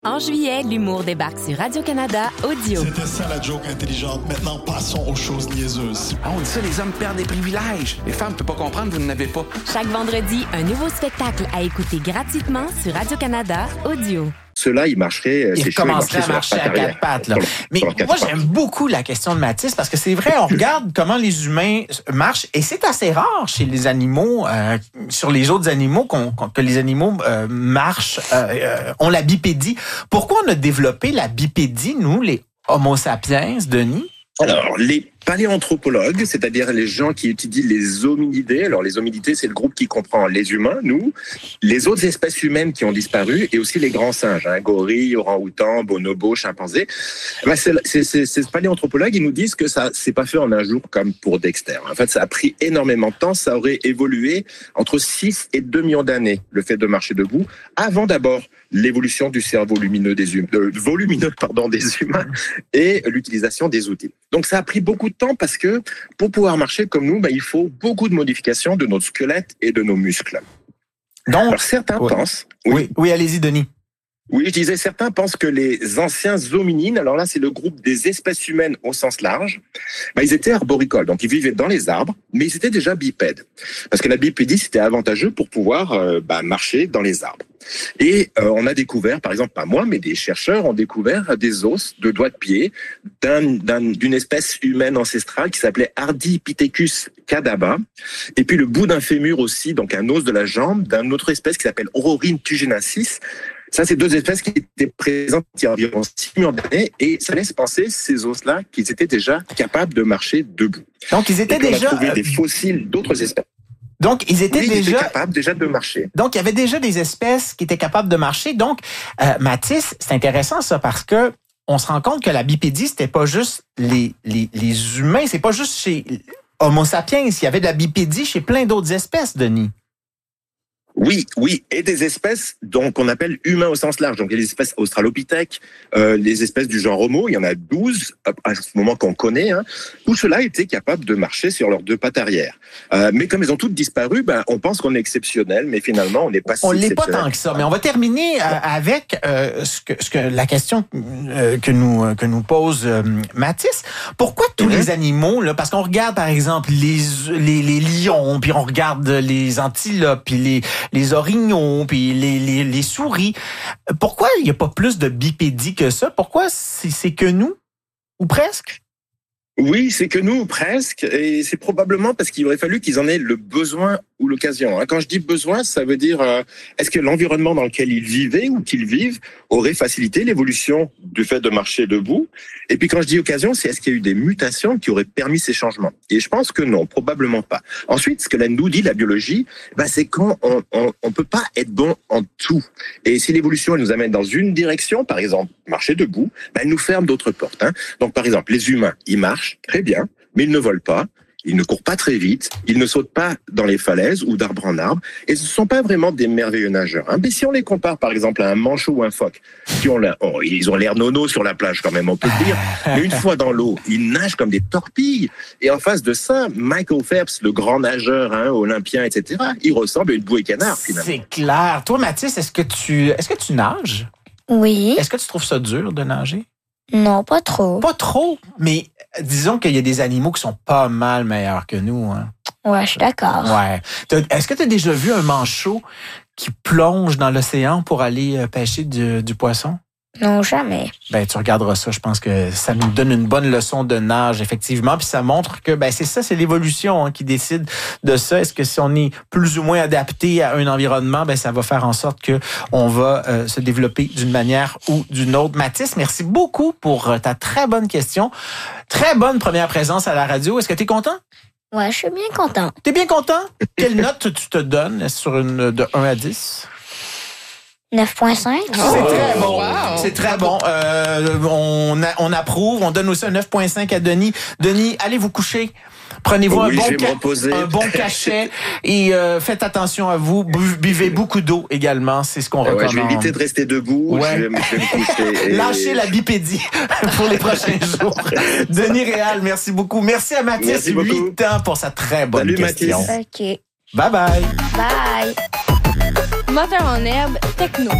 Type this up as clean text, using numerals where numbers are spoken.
En juillet, l'humour débarque sur Radio-Canada Audio. C'était ça la joke intelligente. Maintenant, passons aux choses niaiseuses. Ah, on dit ça, les hommes perdent des privilèges. Les femmes ne peuvent pas comprendre, vous n'en avez pas. Chaque vendredi, un nouveau spectacle à écouter gratuitement sur Radio-Canada Audio. Ceux-là, ils marcheraient. Ils commenceraient à marcher à quatre pattes. Là. Mais moi, j'aime beaucoup la question de Mathis parce que c'est vrai, on regarde comment les humains marchent et c'est assez rare chez les animaux, sur les autres animaux, que les animaux marchent, ont la bipédie. Pourquoi on a développé la bipédie, nous, les Homo sapiens, Denis? Alors, les paléanthropologues, c'est-à-dire les gens qui étudient les hominidés. Alors, les hominidés, c'est le groupe qui comprend les humains, nous, les autres espèces humaines qui ont disparu et aussi les grands singes, gorilles, orang-outans, bonobos, chimpanzés. Ces paléanthropologues, ils nous disent que ça s'est pas fait en un jour comme pour Dexter. En fait, ça a pris énormément de temps. Ça aurait évolué entre 6 et 2 millions d'années, le fait de marcher debout, avant d'abord l'évolution du cerveau volumineux des humains et l'utilisation des outils. Donc, ça a pris beaucoup de temps parce que pour pouvoir marcher comme nous, il faut beaucoup de modifications de notre squelette et de nos muscles. Donc, alors, certains pensent... Oui, allez-y, Denis. Oui, je disais, certains pensent que les anciens hominines, alors là, c'est le groupe des espèces humaines au sens large, ils étaient arboricoles, donc ils vivaient dans les arbres, mais ils étaient déjà bipèdes. Parce que la bipédie, c'était avantageux pour pouvoir marcher dans les arbres. Et on a découvert, par exemple, pas moi, mais des chercheurs ont découvert des os de doigts de pied d'une espèce humaine ancestrale qui s'appelait Ardipithecus cadaba, et puis le bout d'un fémur aussi, donc un os de la jambe, d'une autre espèce qui s'appelle Ororhine tugenacis. Ça, c'est deux espèces qui étaient présentes il y a environ 6 millions d'années et ça laisse penser, ces os-là, qu'ils étaient déjà capables de marcher debout. Donc, ils étaient déjà... On a trouvé des fossiles d'autres espèces. Donc, ils étaient capables déjà de marcher. Donc, il y avait déjà des espèces qui étaient capables de marcher. Donc, Mathis, c'est intéressant ça parce que on se rend compte que la bipédie, c'était pas juste les humains, c'est pas juste chez Homo sapiens. Il y avait de la bipédie chez plein d'autres espèces, Denis. Oui, et des espèces qu'on appelle humains au sens large. Donc, il y a les espèces australopithèques, les espèces du genre Homo, il y en a 12 à ce moment qu'on connaît. Tout cela étaient capables de marcher sur leurs 2 pattes arrière. Mais comme ils ont toutes disparu, on pense qu'on est exceptionnel, mais finalement, on n'est pas si exceptionnel. On l'est pas tant que ça. Mais on va terminer avec la question que nous pose Mathis. Pourquoi tous les animaux, là, parce qu'on regarde par exemple les lions, puis on regarde les antilopes, puis les orignaux, puis les souris. Pourquoi il n'y a pas plus de bipédie que ça? Pourquoi c'est que nous? Ou presque? Oui, c'est que nous, presque, et c'est probablement parce qu'il aurait fallu qu'ils en aient le besoin ou l'occasion. Quand je dis besoin, ça veut dire est-ce que l'environnement dans lequel ils vivaient ou qu'ils vivent aurait facilité l'évolution du fait de marcher debout? Et puis quand je dis occasion, c'est est-ce qu'il y a eu des mutations qui auraient permis ces changements? Et je pense que non, probablement pas. Ensuite, ce que nous dit la biologie, c'est qu'on peut pas être bon en tout. Et si l'évolution elle nous amène dans une direction, par exemple marcher debout, elle nous ferme d'autres portes. Donc par exemple, les humains, ils marchent très bien, mais ils ne volent pas, ils ne courent pas très vite, ils ne sautent pas dans les falaises ou d'arbre en arbre, et ce ne sont pas vraiment des merveilleux nageurs. Mais si on les compare par exemple à un manchot ou un phoque, ils ont l'air nono sur la plage quand même, on peut le dire, mais une fois dans l'eau, ils nagent comme des torpilles. Et en face de ça, Michael Phelps, le grand nageur olympien, etc., il ressemble à une bouée canard finalement. C'est clair. Toi, Mathis, est-ce que tu nages? Oui. Est-ce que tu trouves ça dur de nager? Non, pas trop. Pas trop, mais disons qu'il y a des animaux qui sont pas mal meilleurs que nous. Ouais, je suis d'accord. Ouais. Est-ce que tu as déjà vu un manchot qui plonge dans l'océan pour aller pêcher du poisson? Non, jamais. Tu regarderas ça. Je pense que ça nous donne une bonne leçon de nage, effectivement. Puis ça montre que c'est ça, c'est l'évolution qui décide de ça. Est-ce que si on est plus ou moins adapté à un environnement, ça va faire en sorte que on va se développer d'une manière ou d'une autre. Mathis, merci beaucoup pour ta très bonne question. Très bonne première présence à la radio. Est-ce que tu es content? Ouais, je suis bien content. T'es bien content? Quelle note tu te donnes sur une de 1 à 10? 9.5. C'est très bon. Wow. C'est très bon. On approuve. On donne aussi un 9.5 à Denis. Denis, allez vous coucher. Prenez-vous un bon cachet et faites attention à vous. Buvez beaucoup d'eau également. C'est ce qu'on recommande. Je vais éviter de rester debout. Ouais. Je vais me coucher. Lâchez la bipédie pour les prochains jours. Denis Réal, merci beaucoup. Merci à Mathis, 8 ans, pour sa très bonne question. Mathis. OK. Bye bye. Bye. Moteur en herbe techno.